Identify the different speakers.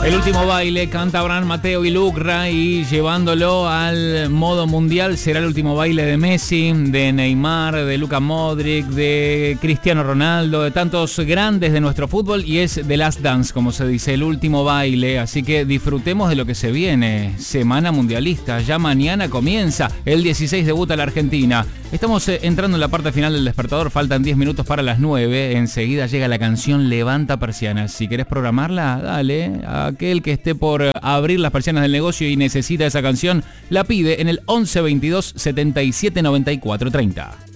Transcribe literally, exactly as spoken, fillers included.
Speaker 1: El último baile canta Abraham Mateo y Lucra, y llevándolo al modo mundial será el último baile de Messi, de Neymar, de Luka Modric, de Cristiano Ronaldo, de tantos grandes de nuestro fútbol, y es The Last Dance, como se dice, el último baile. Así que disfrutemos de lo que se viene. Semana mundialista, ya mañana comienza. El dieciséis debuta la Argentina. Estamos eh, entrando en la parte final del despertador, faltan diez minutos para las nueve. Enseguida llega la canción Levanta Persianas. Si querés programarla, dale. Aquel que esté por abrir las persianas del negocio y necesita esa canción, la pide en el once veintidós setenta y siete noventa y cuatro treinta.